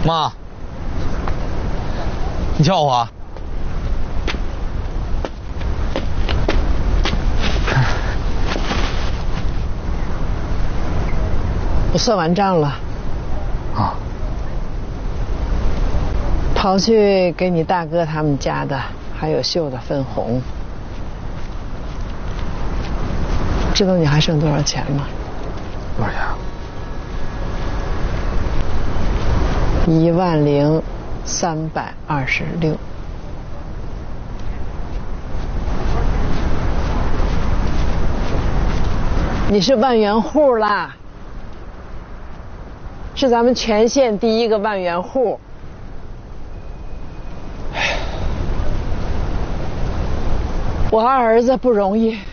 妈，你叫我啊？ 我算完账了。 啊。 刨去给你大哥他们家的，还有秀的分红，知道你还剩多少钱吗？ 多少钱啊 ？10326。你是万元户啦，是咱们全县第1个万元户。我儿子不容易，